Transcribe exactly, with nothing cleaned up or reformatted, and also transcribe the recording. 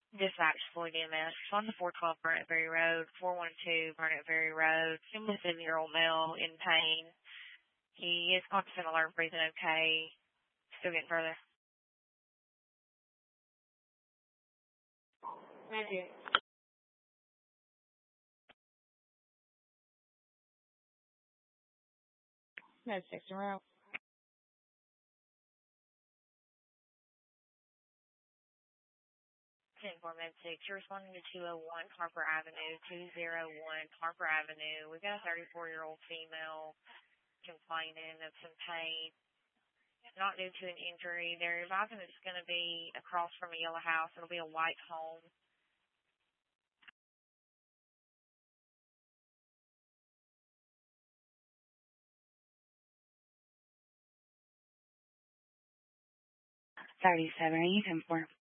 Dispatch Floyd E M S on the four twelve Burnett Ferry Road, four one two Burnett Ferry Road. seventy-seven-year-old male in pain. He is constant alert, breathing okay. Still getting further. Thank you. That's six in a row. ten four Med six, you're responding to two oh one Harper Avenue, two oh one Harper Avenue. We've got a thirty-four-year-old female complaining of some pain, not due to an injury. They're advising it's going to be across from a yellow house. It'll be a white home. thirty-seven, are you ten four?